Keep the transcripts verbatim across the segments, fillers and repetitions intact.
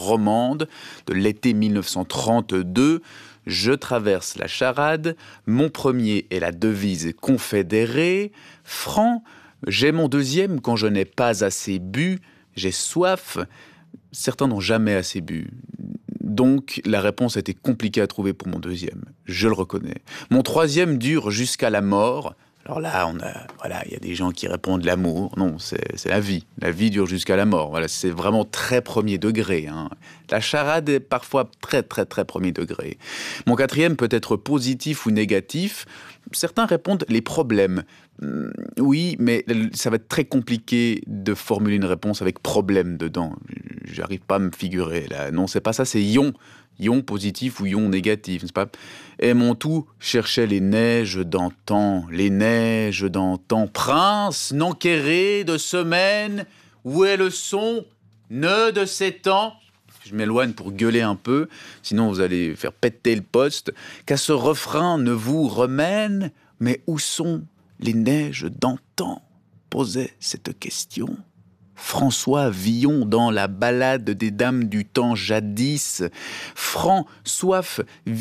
romande de l'été mille neuf cent trente-deux. Je traverse la charade. Mon premier est la devise confédérée. Franc, j'ai mon deuxième quand je n'ai pas assez bu. J'ai soif. Certains n'ont jamais assez bu. Donc, la réponse a été compliquée à trouver pour mon deuxième. Je le reconnais. Mon troisième dure jusqu'à la mort. Alors là, on a, voilà, il y a des gens qui répondent l'amour. Non, c'est, c'est la vie. La vie dure jusqu'à la mort. Voilà, c'est vraiment très premier degré, hein. La charade est parfois très, très, très premier degré. Mon quatrième peut être positif ou négatif. Certains répondent les problèmes. Hum, oui, mais ça va être très compliqué de formuler une réponse avec problème dedans. J'arrive pas à me figurer là. Non, c'est pas ça, c'est ion. Ion positif ou ion négatif, n'est-ce pas? Et mon tout cherchait les neiges d'antan, les neiges d'antan. Prince, n'enquéré de semaine, où est le son, ne de ces temps? Je m'éloigne pour gueuler un peu, sinon vous allez faire péter le poste. Qu'à ce refrain ne vous remène, mais où sont les neiges d'antan? Posait cette question François Villon dans la ballade des dames du temps jadis. Franc, soif,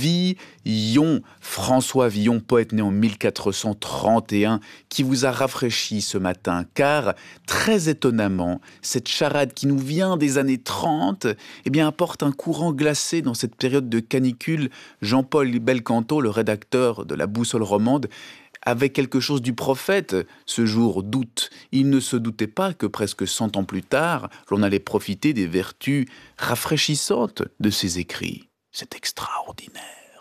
Villon. François Villon, poète né en mille quatre cent trente et un, qui vous a rafraîchi ce matin, car, très étonnamment, cette charade qui nous vient des années trente, eh bien, apporte un courant glacé dans cette période de canicule. Jean-Paul Belcanto, le rédacteur de la Boussole romande, avait quelque chose du prophète ce jour d'août. Il ne se doutait pas que presque cent ans plus tard, l'on allait profiter des vertus rafraîchissantes de ses écrits. C'est extraordinaire.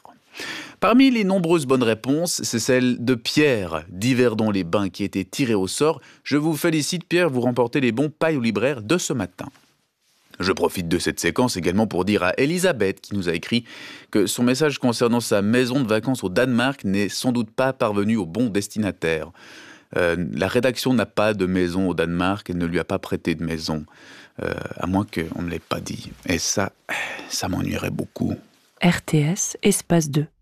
Parmi les nombreuses bonnes réponses, c'est celle de Pierre d'Yverdon-les-Bains qui était tiré au sort. Je vous félicite Pierre, vous remportez les bons pailles au libraire de ce matin. Je profite de cette séquence également pour dire à Elisabeth, qui nous a écrit que son message concernant sa maison de vacances au Danemark n'est sans doute pas parvenu au bon destinataire. Euh, la rédaction n'a pas de maison au Danemark et ne lui a pas prêté de maison, euh, à moins qu'on ne l'ait pas dit. Et ça, ça m'ennuierait beaucoup. R T S, espace deux.